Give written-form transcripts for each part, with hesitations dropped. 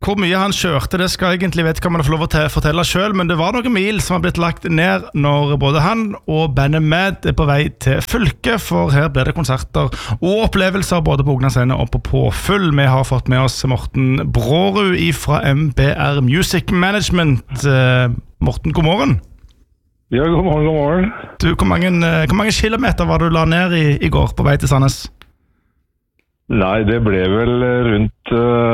hvor mye han kjørte, det skal egentlig vedkommende få lov å fortelle selv, men det var noen mil som har blitt lagt ned når både han og bandet Mad på vei til fylket, for her blir det konserter og opplevelser både på Ogna scene og på Påfyll. Vi har fått med oss Morten Brårud fra MBR Music Management. Morten, god morgen. Ja, god morgen. Du, hvor mange kilometer var du la ned i går på vei til Sandnes? Nei, det ble vel rundt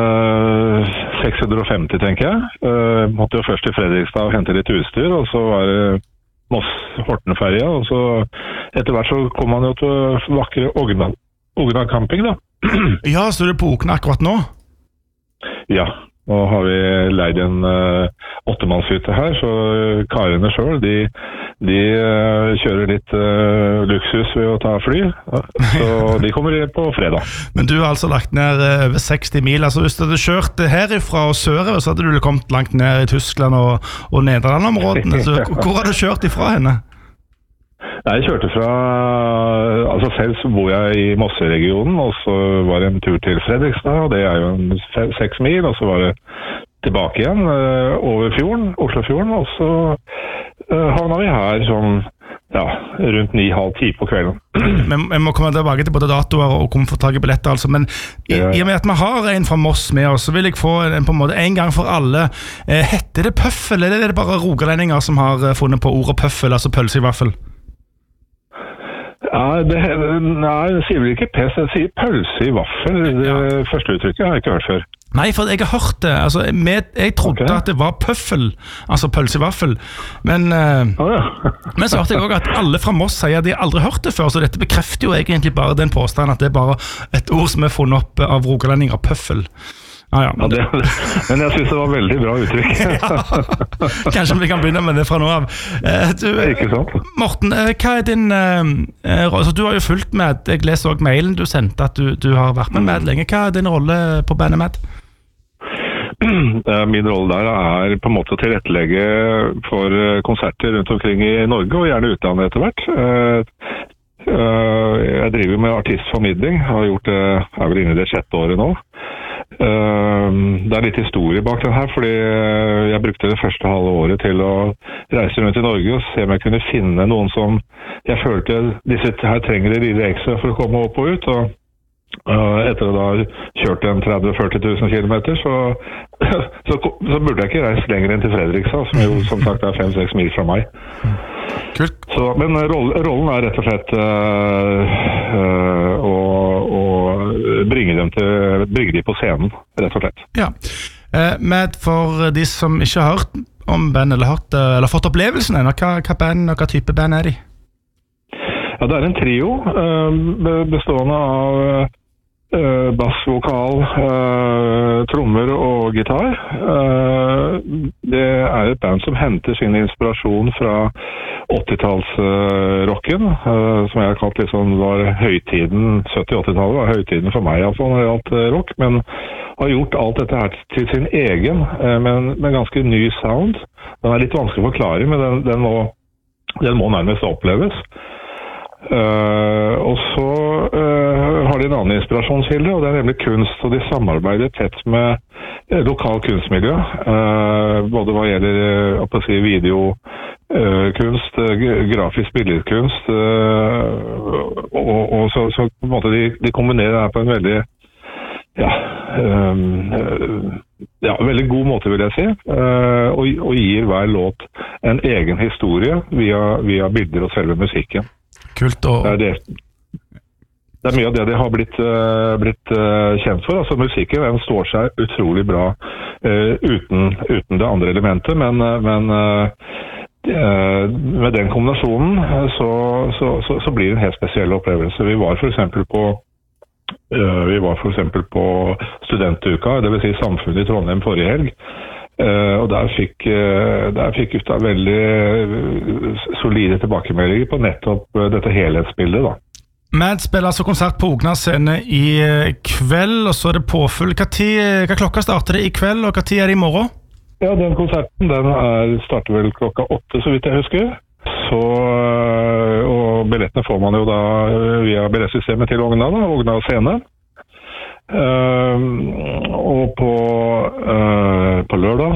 650, tenker jeg. Måtte jo først til Fredrikstad og hente litt utstyr, og så var det Moss-Horten-ferja, og så etter hvert så kom man jo til vakre Ogna camping, da. Ja, så du er på Ogna akkurat nå? Ja. Nå har vi leid en 8-mannshytte her, så karene selv, de kjører litt luksus ved å ta fly, så de kommer på fredag. Men du har altså lagt ned over 60 mil, altså hvis du hadde kjørt herifra og sørover, så hadde du kommet langt ned i Tyskland og Nederland-områdene, så hvor har du kjørt ifra henne? Nei, jeg kjørte fra, altså selv så bor jeg i Mosse-regionen, og så var det en tur til Fredrikstad, og det er jo 6 mil, og så var det tilbake igjen over fjorden, Oslofjorden, og så havna vi her sånn, ja, rundt 9:30 på kvelden. Men jeg må komme tilbake til både datoer og komme for tag i billetter, altså, men i og med at vi har en fra Moss med oss, så vil jeg få på en måte en gang for alle. Heter det pøffel, eller er det bare rogalendinger som har funnet på ordet pøffel, altså pølse i vaffel? Ja, nei, det sier vel ikke pes, det sier pølse i vaffel. Det første uttrykket har jeg ikke hørt før. Nei, for jeg har hørt det. Altså, jeg trodde at det var pøffel, altså pølse i vaffel. Men så hørte jeg også at alle fra Moss sier at de aldri hørt det før, så dette bekrefter jo egentlig bare den påstanden at det er bare et ord som er funnet opp av rogalendinger, pøffel. Ja, men jeg synes det var veldig bra uttrykk. Kanskje vi kan begynne med det fra nå av. Ikke sant? Morten, hva er din altså, du har jo fulgt med, jeg leser også mailen du sendte at du har vært med lenge. Hva er din rolle på bandet Mad? Min rolle der er på en måte å tilrettelegge for konserter rundt omkring i Norge, og gjerne utlandet etter hvert. Jeg driver med artistformidling, har gjort det, er vel inne i det 6. året nå. Det er litt historie bak den her, fordi jeg brukte det første halve året til å reise rundt i Norge og se om jeg kunne finne noen som jeg følte disse her trenger det lille ekstra for å komme opp og ut, og etter å da ha kjørt en 30-40 000 kilometer, så burde jeg ikke reise lenger enn til Fredrikstad, som jo som sagt er 5-6 mil fra meg. Kult. Så, men rollen er rett og slett å bringe de på scenen, rett og slett. Ja, men for de som ikke har hørt om band eller fått opplevelsen ennå, hva band og hva type band er de? Ja, det er en trio bestående av bassvokal, trommer og gitar. Det er et band som henter sin inspirasjon fra 80-tallsrocken, som jeg har kalt liksom var høytiden, 70-80-tallet var høytiden for meg i hvert fall når det gjaldt rock, men har gjort alt dette her til sin egen, med ganske ny sound. Den er litt vanskelig å forklare, men den må nærmest oppleves. Og så har de en annen inspirasjonskilde, og det er nemlig kunst, og de samarbeider tett med lokal kunstmiljø, både hva gjelder videokunst, grafisk billedkunst, og så på en måte de kombinerer det her på en veldig veldig god måte, vil jeg si, og gir hver låt en egen historie via bilder og selve musikken. Kult. Det er mye av det de har blitt kjent for. Altså musikken, den står seg utrolig bra uten det andre elementet, men med den kombinasjonen så blir det en helt spesiell opplevelse. Vi var for eksempel på studentuka, det vil si Samfunnet i Trondheim forrige helg. Og der fikk gutta veldig solide tilbakemeldinger på nettopp dette helhetsbildet da. Mad spiller altså konsert på Ogna scene i kveld, og så er det Påfyll. Hva klokka starter det i kveld, og hva tid er det i morgen? Ja, den konserten starter vel klokka 8, så vidt jeg husker. Og billettene får man jo da via billettsystemet til Ogna scene. Og på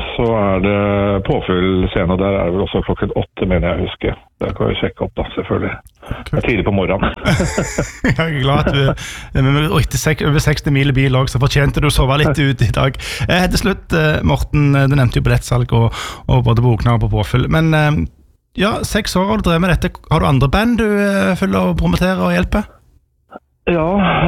så det påfyll scene, og der det vel også klokken 8, mener jeg husker. Det kan vi sjekke opp da, selvfølgelig. Det tidlig på morgenen. Jeg glad at du over 60 mil i bil også, så fortjente du å sove litt ut i dag. Til slutt, Morten, du nevnte jo billettsalg og både boknager på påfyll, men 6 år har du drevet med dette. Har du andre band du følger å promotere og hjelpe? Ja,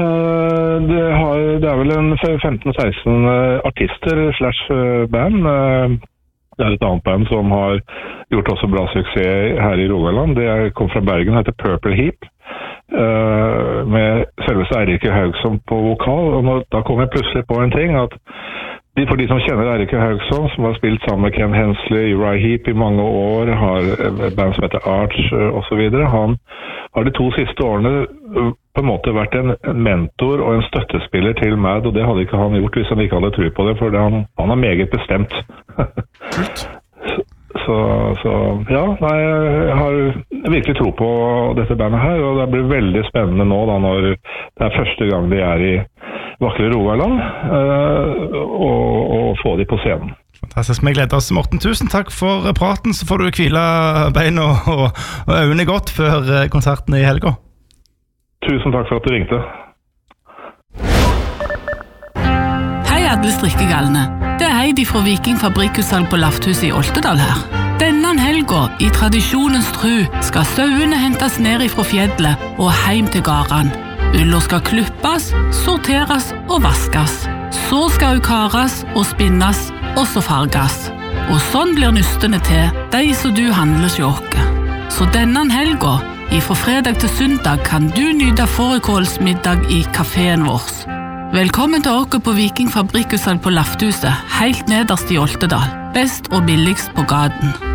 det vel en 15-16 artister / band. Det et annet band som har gjort også bra suksess her i Rogaland. Det kom fra Bergen, heter Purple Heap, med selveste Eirik Haugsson på vokal. Og da kom jeg plutselig på en ting, at for de som kjenner Eirik Haugsson, som har spilt sammen med Ken Hensley, Uriah Heep i mange år, har et band som heter Arch og så videre. Han har de 2 siste årene på en måte vært en mentor og en støttespiller til MAD, og det hadde ikke han gjort hvis han ikke hadde tro på det, for han er meget bestemt. Så jeg har virkelig tro på dette bandet her, og det blir veldig spennende nå da, når det første gang de i vakre Rogaland, og få de på scenen. Fantastisk, vi gleder oss. Morten, tusen takk for praten, så får du hvile bein og øynene godt før konserten i helga. Tusen takk for at du ringte. Hei alle strikkegalene. Det Heidi fra Viking Fabrikkutsalg på Lafthuset i Oltedal her. Denne helga, i tradisjonens tru, skal sauene hentes ned fra fjellet og heim til gården. Uller skal klippes, sorteres og vaskes. Så skal hun kares og spinnes, og så farges. Og sånn blir nystene til de som du handler hos oss. Så denne helga, fra fredag til søndag, kan du nyte fårikålsmiddag i kaféen vår. Velkommen til oss på Viking Fabrikkutsalg på Lafthuset, helt nederst i Oltedal. Best og billigst på gaten.